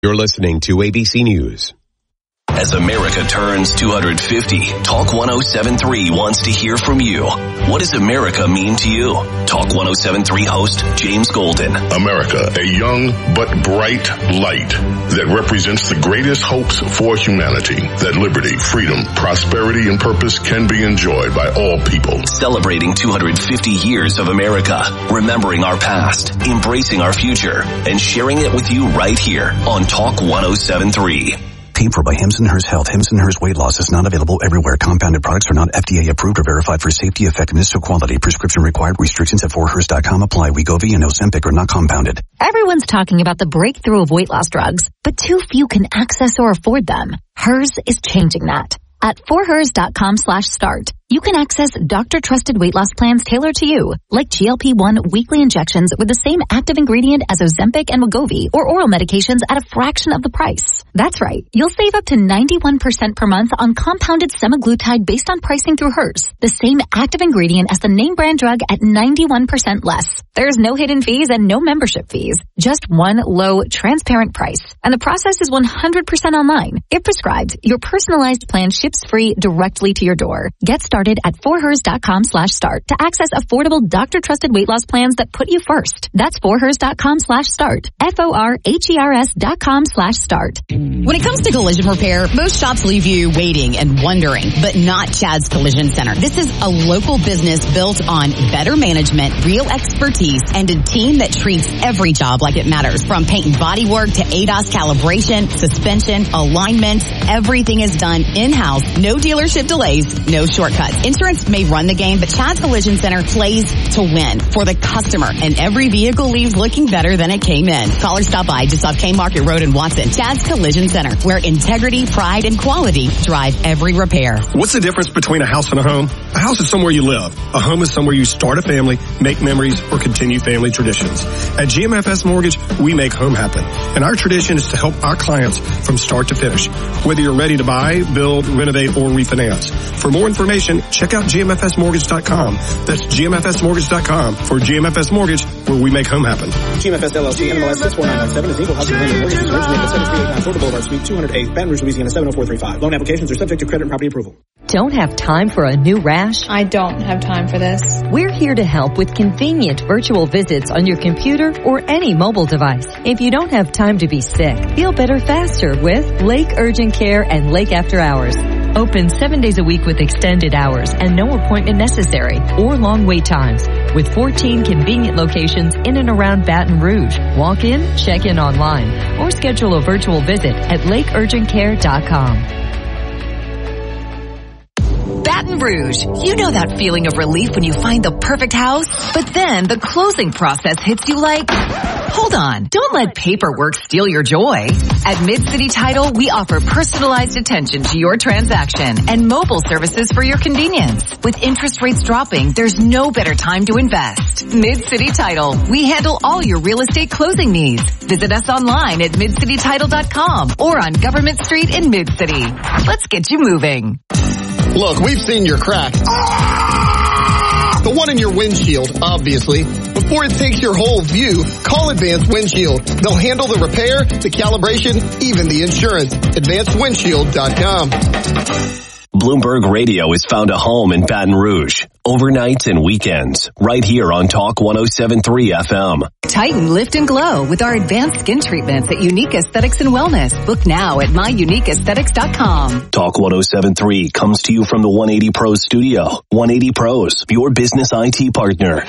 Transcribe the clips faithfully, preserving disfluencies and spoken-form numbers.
You're listening to A B C News. As America turns two hundred fifty, Talk one oh seven point three wants to hear from you. What does America mean to you? Talk one oh seven point three host James Golden. America, a young but bright light that represents the greatest hopes for humanity, that liberty, freedom, prosperity, and purpose can be enjoyed by all people. Celebrating two hundred fifty years of America, remembering our past, embracing our future, and sharing it with you right here on Talk one oh seven point three. Paid for by Hims and Hers Health. Hims and Hers Weight Loss is not available everywhere. Compounded products are not F D A approved or verified for safety, effectiveness, or quality. Prescription required. Restrictions at four hers dot com apply. Wegovy and Ozempic are not compounded. Everyone's talking about the breakthrough of weight loss drugs, but too few can access or afford them. Hers is changing that. At four hers dot com slash start, you can access doctor-trusted weight loss plans tailored to you, like G L P one weekly injections with the same active ingredient as Ozempic and Wegovy, or oral medications at a fraction of the price. That's right. You'll save up to ninety-one percent per month on compounded semaglutide based on pricing through Hers, the same active ingredient as the name brand drug at ninety-one percent less. There's no hidden fees and no membership fees. Just one low, transparent price. And the process is one hundred percent online. If prescribed, your personalized plan ships free directly to your door. Get started at four hers dot com slash start to access affordable doctor-trusted weight loss plans that put you first. That's four hers dot com slash start. F O R H E R S dot com slash start. When it comes to collision repair, most shops leave you waiting and wondering, but not Chad's Collision Center. This is a local business built on better management, real expertise, and a team that treats every job like it matters. From paint and body work to A D A S calibration, suspension, alignment, everything is done in-house. No dealership delays, no shortcuts. Insurance may run the game, but Chad's Collision Center plays to win for the customer, and every vehicle leaves looking better than it came in. Call or stop by just off K Market Road in Watson. Chad's Collision Center, where integrity, pride, and quality drive every repair. What's the difference between a house and a home? A house is somewhere you live. A home is somewhere you start a family, make memories, or continue family traditions. At G M F S Mortgage, we make home happen. And our tradition is to help our clients from start to finish. Whether you're ready to buy, build, renovate, or refinance. For more information, check out G M F S mortgage dot com. That's G M F S mortgage dot com for G M F S Mortgage, where we make home happen. G M F S L L C, N M L S six four nine nine seven is equal housing lender. Mortgages originated at seven three eight nine Florida Boulevard, Suite two hundred eight, Baton Rouge, Louisiana seven oh four three five. Loan applications are subject to credit and property approval. Don't have time for a new rash? I don't have time for this. We're here to help with convenient virtual visits on your computer or any mobile device. If you don't have time to be sick, feel better faster with Lake Urgent Care and Lake After Hours. Open seven days a week with extended hours and no appointment necessary or long wait times. With fourteen convenient locations in and around Baton Rouge. Walk in, check in online, or schedule a virtual visit at lake urgent care dot com. Baton Rouge. You know that feeling of relief when you find the perfect house? But then the closing process hits you like, hold on, don't let paperwork steal your joy. At Mid-City Title, we offer personalized attention to your transaction and mobile services for your convenience. With interest rates dropping, there's no better time to invest. Mid-City Title. We handle all your real estate closing needs. Visit us online at mid city title dot com or on Government Street in Mid-City. Let's get you moving. Look, we've seen your crack. Ah! The one in your windshield, obviously. Before it takes your whole view, call Advanced Windshield. They'll handle the repair, the calibration, even the insurance. advanced windshield dot com. Bloomberg Radio has found a home in Baton Rouge. Overnights and weekends. Right here on Talk one oh seven point three F M. Tighten, lift, and glow with our advanced skin treatments at Unique Aesthetics and Wellness. Book now at my unique aesthetics dot com. Talk one oh seven point three comes to you from the one eighty Pros studio. one eighty Pros, your business I T partner.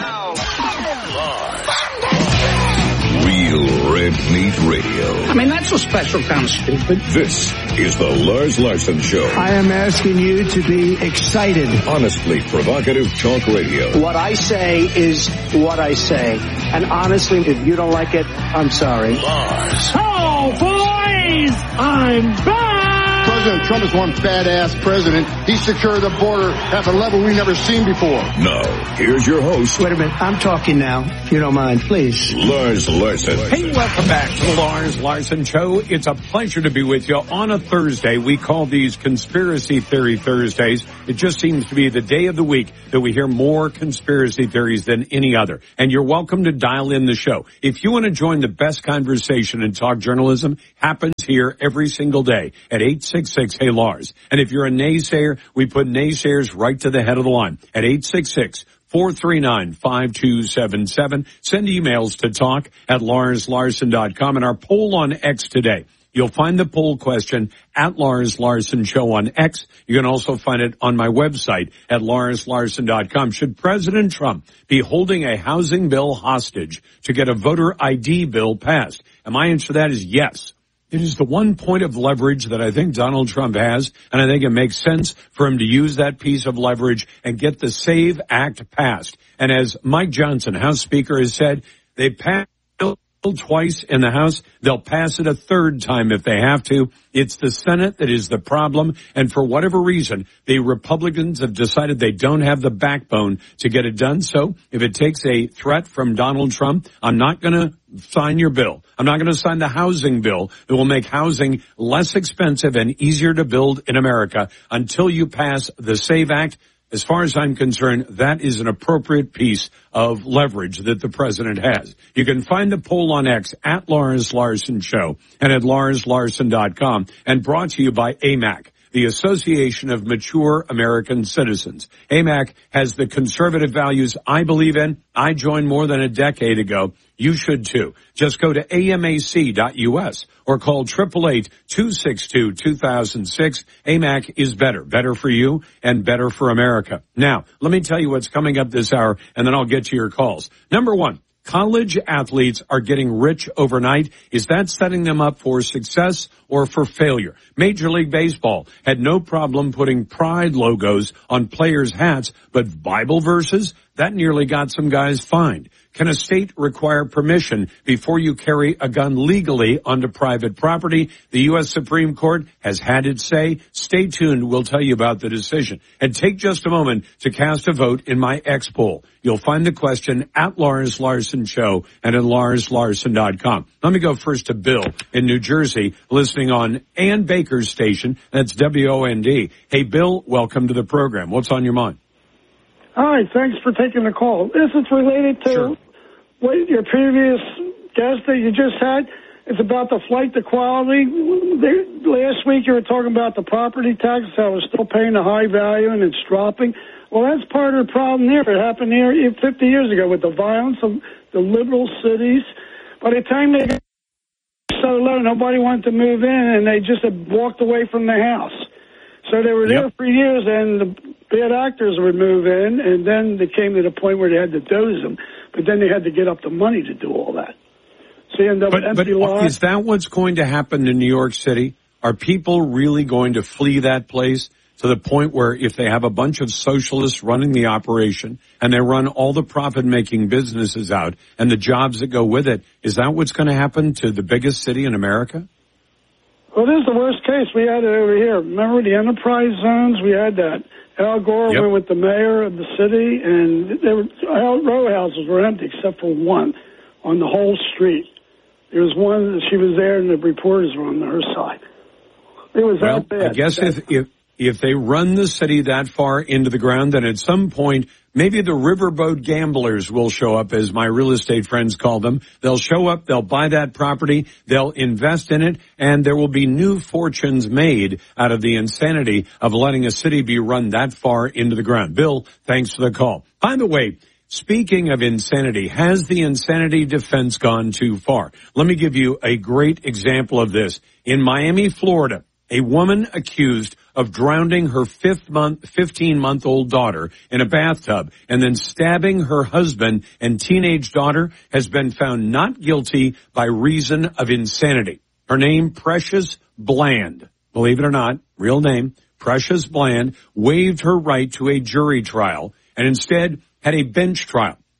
Real Red Meat Radio. I mean, that's a special kind of stupid. This is the Lars Larson Show. I am asking you to be excited. Honestly provocative talk radio. What I say is what I say. And honestly, if you don't like it, I'm sorry. Lars. Oh, boys! I'm back! President Trump is one badass president. He secured the border at a level we've never seen before. Now, here's your host. Wait a minute. I'm talking now, if you don't mind, please. Lars Larson. Hey, welcome back to the Lars Larson Show. It's a pleasure to be with you on a Thursday. We call these Conspiracy Theory Thursdays. It just seems to be the day of the week that we hear more conspiracy theories than any other. And you're welcome to dial in the show. If you want to join the best conversation in talk journalism, happens here every single day at eight six six, hey Lars. And if you're a naysayer, we put naysayers right to the head of the line at eight six six, four three nine, five two seven seven. Send emails to talk at lars larson dot com. And our poll on X today, you'll find the poll question at Lars Larson Show on X. You can also find it on my website at lars larson dot com. Should President Trump be holding a housing bill hostage to get a voter I D bill passed? And my answer to that is yes. It is the one point of leverage that I think Donald Trump has, and I think it makes sense for him to use that piece of leverage and get the SAVE Act passed. And as Mike Johnson, House Speaker, has said, they passed twice in the House. They'll pass it a third time if they have to. It's the Senate that is the problem. And for whatever reason, the Republicans have decided they don't have the backbone to get it done. So if it takes a threat from Donald Trump, I'm not going to sign your bill. I'm not going to sign the housing bill that will make housing less expensive and easier to build in America until you pass the SAVE Act. As far as I'm concerned, that is an appropriate piece of leverage that the president has. You can find the poll on X at Lars Larson Show and at lars larson dot com, and brought to you by A M A C, the Association of Mature American Citizens. A M A C has the conservative values I believe in. I joined more than a decade ago. You should too. Just go to A M A C dot U S or call eight eight eight, two six two, two thousand six. A M A C is better. Better for you and better for America. Now, let me tell you what's coming up this hour, and then I'll get to your calls. Number one, college athletes are getting rich overnight. Is that setting them up for success or for failure? Major League Baseball had no problem putting pride logos on players' hats, but Bible verses, that nearly got some guys fined. Can a state require permission before you carry a gun legally onto private property? The U S Supreme Court has had its say. Stay tuned. We'll tell you about the decision. And take just a moment to cast a vote in my X poll. You'll find the question at Lars Larson Show and at lars larson dot com. Let me go first to Bill in New Jersey, listening on Ann Baker's station. That's W O N D. Hey, Bill, welcome to the program. What's on your mind? Hi, thanks for taking the call. This is related to sure. what your previous guest that you just had. It's about the flight to quality. They, last week you were talking about the property tax, how it's still paying a high value and it's dropping. Well, that's part of the problem here. It happened here fifty years ago with the violence of the liberal cities. By the time they got so low, nobody wanted to move in, and they just had walked away from the house. So they were there yep. for years, and the bad actors would move in, and then they came to the point where they had to doze them. But then they had to get up the money to do all that. So you end up but, with empty but lots. Is that what's going to happen in New York City? Are people really going to flee that place to the point where if they have a bunch of socialists running the operation and they run all the profit-making businesses out and the jobs that go with it, is that what's going to happen to the biggest city in America? Well, this is the worst case. We had it over here. Remember the enterprise zones? We had that. Al Gore yep. went with the mayor of the city, and there were row houses were empty except for one on the whole street. There was one, she was there, and the reporters were on her side. It was well, that bad. I guess if, if if they run the city that far into the ground, then at some point, maybe the riverboat gamblers will show up, as my real estate friends call them. They'll show up, they'll buy that property, they'll invest in it, and there will be new fortunes made out of the insanity of letting a city be run that far into the ground. Bill, thanks for the call. By the way, speaking of insanity, has the insanity defense gone too far? Let me give you a great example of this. In Miami, Florida, a woman accused of drowning her fifth month, fifteen-month-old daughter in a bathtub and then stabbing her husband and teenage daughter has been found not guilty by reason of insanity. Her name, Precious Bland. Believe it or not, real name, Precious Bland, waived her right to a jury trial and instead had a bench trial.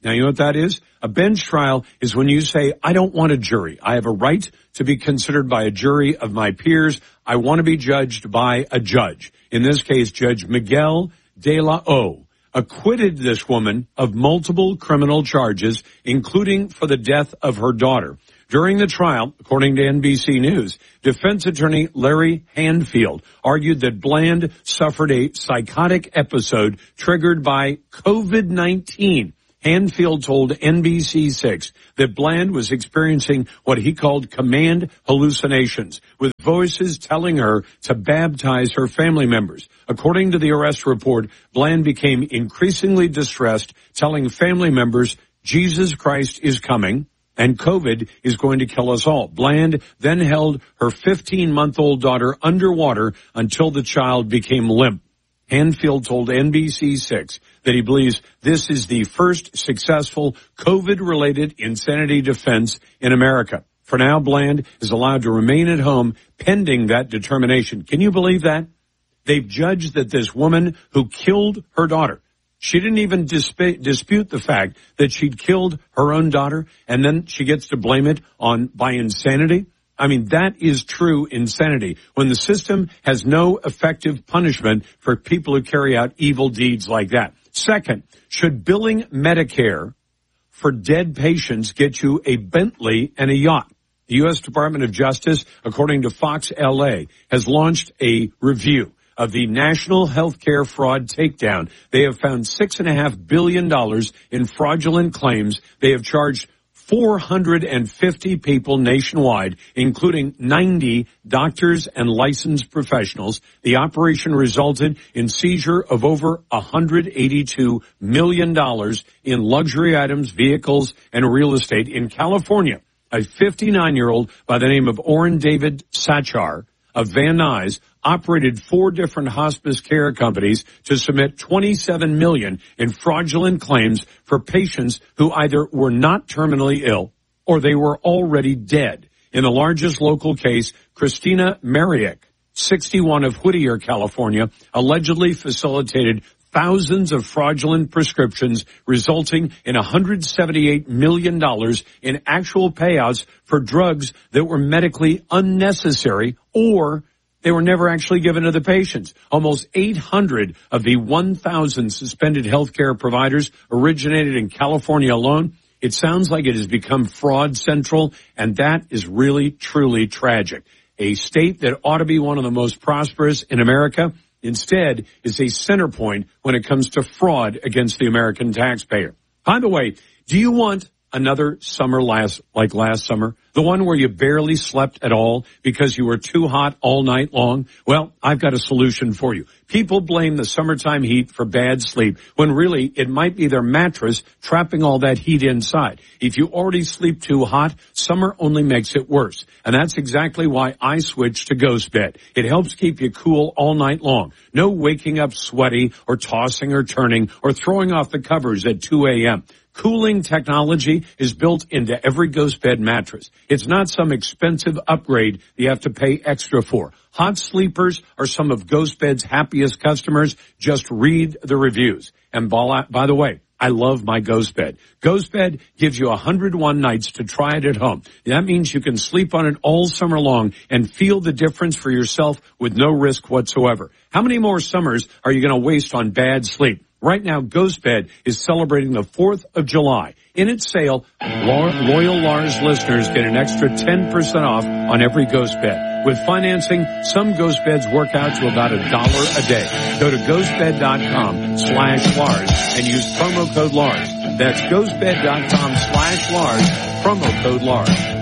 Now, you know what that is? A bench trial is when you say, I don't want a jury. I have a right to be considered by a jury of my peers. I want to be judged by a judge. In this case, Judge Miguel de la O acquitted this woman of multiple criminal charges, including for the death of her daughter. During the trial, according to N B C News, defense attorney Larry Handfield argued that Bland suffered a psychotic episode triggered by COVID nineteen. Handfield told N B C six that Bland was experiencing what he called command hallucinations, with voices telling her to baptize her family members. According to the arrest report, Bland became increasingly distressed, telling family members, Jesus Christ is coming and COVID is going to kill us all. Bland then held her fifteen-month-old daughter underwater until the child became limp. Handfield told N B C six that he believes this is the first successful COVID-related insanity defense in America. For now, Bland is allowed to remain at home pending that determination. Can you believe that? They've judged that this woman who killed her daughter, she didn't even disp- dispute the fact that she'd killed her own daughter, and then she gets to blame it on by insanity. I mean, that is true insanity, when the system has no effective punishment for people who carry out evil deeds like that. Second, should billing Medicare for dead patients get you a Bentley and a yacht? The U S Department of Justice, according to Fox L A, has launched a review of the National Healthcare Fraud Takedown. They have found six and a half billion dollars in fraudulent claims. They have charged four hundred fifty people nationwide, including ninety doctors and licensed professionals. The operation resulted in seizure of over one hundred eighty-two million dollars in luxury items, vehicles, and real estate. In California, a fifty-nine-year-old by the name of Orrin David Sachar of Van Nuys operated four different hospice care companies to submit twenty-seven million dollars in fraudulent claims for patients who either were not terminally ill or they were already dead. In the largest local case, Christina Mariek, sixty-one, of Whittier, California, allegedly facilitated thousands of fraudulent prescriptions, resulting in one hundred seventy-eight million dollars in actual payouts for drugs that were medically unnecessary, or they were never actually given to the patients. Almost eight hundred of the one thousand suspended healthcare providers originated in California alone. It sounds like it has become fraud central, and that is really, truly tragic. A state that ought to be one of the most prosperous in America, instead, is a center point when it comes to fraud against the American taxpayer. By the way, do you want another summer last, like last summer? The one where you barely slept at all because you were too hot all night long? Well, I've got a solution for you. People blame the summertime heat for bad sleep, when really it might be their mattress trapping all that heat inside. If you already sleep too hot, summer only makes it worse. And that's exactly why I switched to Ghost Bed. It helps keep you cool all night long. No waking up sweaty or tossing or turning or throwing off the covers at two a.m. Cooling technology is built into every Ghost Bed mattress. It's not some expensive upgrade you have to pay extra for. Hot sleepers are some of Ghost Bed's happiest customers. Just read the reviews. And by the way, I love my Ghost Bed. Ghost Bed gives you one hundred one nights to try it at home. That means you can sleep on it all summer long and feel the difference for yourself with no risk whatsoever. How many more summers are you going to waste on bad sleep? Right now, Ghost Bed is celebrating the fourth of July. In its sale, loyal Lars listeners get an extra ten percent off on every Ghost Bed. With financing, some Ghost Beds work out to about a dollar a day. Go to ghostbed.com slash Lars and use promo code Lars. That's ghostbed.com slash Lars, promo code Lars.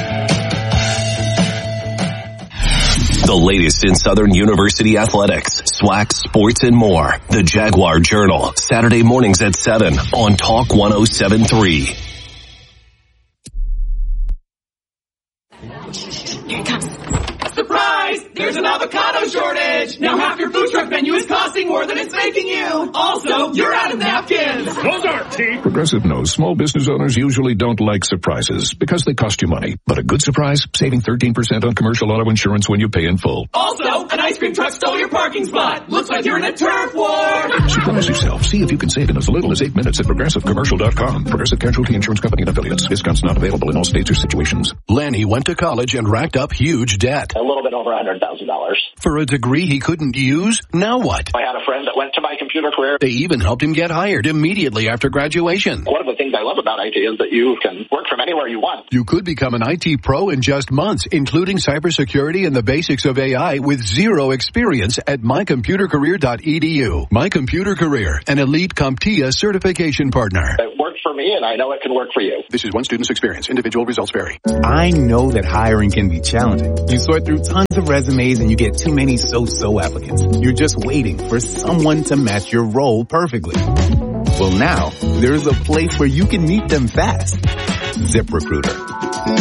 The latest in Southern University athletics, SWAC, sports, and more. The Jaguar Journal, Saturday mornings at seven on Talk one oh seven point three. Here it comes. Surprise! There's another avocado shortage. Now half your food truck menu is costing more than it's making you. Also, you're out of napkins. Those aren't cheap. Progressive knows small business owners usually don't like surprises because they cost you money. But a good surprise, saving thirteen percent on commercial auto insurance when you pay in full. Also, an ice cream truck stole your parking spot. Looks like you're in a turf war. Surprise yourself. See if you can save in as little as eight minutes at progressive commercial dot com. Progressive Casualty Insurance Company and affiliates. Discounts not available in all states or situations. Lanny went to college and racked up huge debt. A little bit over one hundred thousand dollars. For a degree he couldn't use? Now what? I had a friend that went to My Computer Career. They even helped him get hired immediately after graduation. One of the things I love about I T is that you can work from anywhere you want. You could become an I T pro in just months, including cybersecurity and the basics of A I with zero experience at my computer career dot e d u. My Computer Career, an elite CompTIA certification partner. It worked for me, and I know it can work for you. This is one student's experience. Individual results vary. I know that hiring can be challenging. You sort through tons of resumes and you get too many so-so applicants. You're just waiting for someone to match your role perfectly. Well, now, there's a place where you can meet them fast. ZipRecruiter.